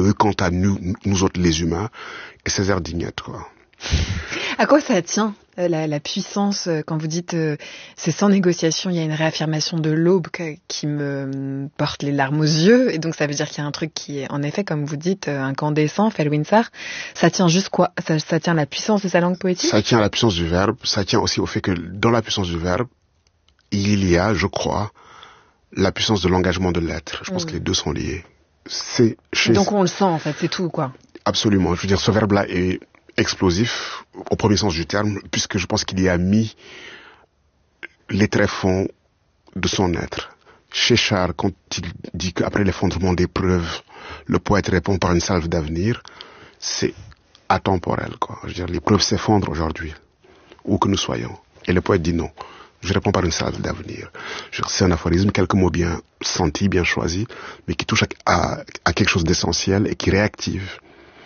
eux, quant à nous autres les humains, et Césaire Dignette, quoi. À quoi ça tient, la puissance, quand vous dites c'est sans négociation, il y a une réaffirmation de l'aube qui me porte les larmes aux yeux, et donc ça veut dire qu'il y a un truc qui est, en effet, comme vous dites, incandescent, Felwinsar. Ça tient juste quoi? Ça tient la puissance de sa langue poétique? Ça tient à la puissance du verbe, ça tient aussi au fait que dans la puissance du verbe, il y a, je crois, la puissance de l'engagement de l'être. Je pense que les deux sont liés. Donc on le sent, en fait, c'est tout, quoi. Absolument. Je veux dire, ce verbe-là est explosif, au premier sens du terme, puisque je pense qu'il y a mis les tréfonds de son être. Chez Char, quand il dit qu'après l'effondrement des preuves, le poète répond par une salve d'avenir, c'est atemporel, quoi. Je veux dire, les preuves s'effondrent aujourd'hui, où que nous soyons. Et le poète dit non. Je réponds par une salve d'avenir. C'est un aphorisme, quelques mots bien sentis, bien choisis, mais qui touche à quelque chose d'essentiel et qui réactive.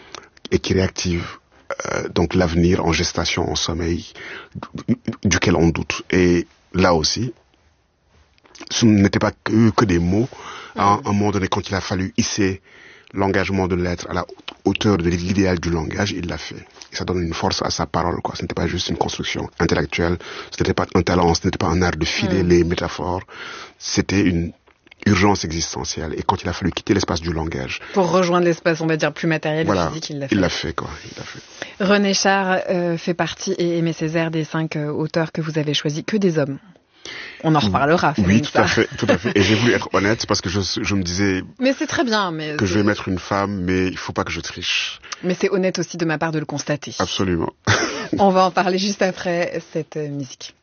Donc l'avenir en gestation, en sommeil, duquel on doute. Et là aussi, ce n'était pas que des mots. À un moment donné, quand il a fallu hisser l'engagement de l'être à la hauteur de l'idéal du langage, il l'a fait. Et ça donne une force à sa parole, quoi. Ce n'était pas juste une construction intellectuelle, ce n'était pas un talent, ce n'était pas un art de filer les métaphores. C'était une urgence existentielle. Et quand il a fallu quitter l'espace du langage, pour rejoindre l'espace, on va dire, plus matériel et physique, il l'a fait. Il l'a fait, quoi. Il l'a fait. René Char fait partie, et Aimé Césaire, des 5 auteurs que vous avez choisis. Que des hommes. On en reparlera. Oui, tout à fait. Et j'ai voulu être honnête parce que je me disais. Mais c'est très bien, que je vais mettre une femme, mais il faut pas que je triche. Mais c'est honnête aussi de ma part de le constater. Absolument. On va en parler juste après cette musique.